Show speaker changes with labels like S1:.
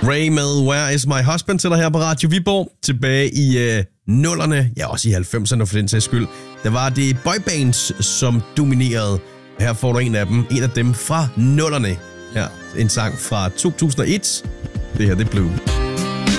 S1: Ray med Where Is My Husband til dig her på Radio Viborg. Tilbage i nullerne, ja også i 90'erne for den sags skyld. Der var det boybands, som dominerede. Her får du en af dem fra nullerne. Her, en sang fra 2001. Det her, det er Blue.